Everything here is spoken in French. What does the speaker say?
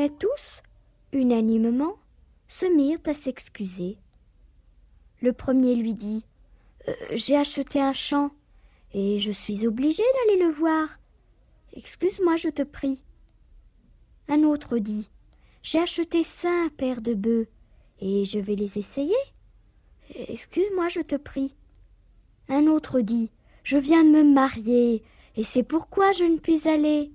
Mais tous, unanimement, se mirent à s'excuser. Le premier lui dit « J'ai acheté un champ, et je suis obligé d'aller le voir. Excuse-moi, je te prie. » Un autre dit « J'ai acheté 5 paires de bœufs, et je vais les essayer. Excuse-moi, je te prie. » Un autre dit « Je viens de me marier, et c'est pourquoi je ne puis aller.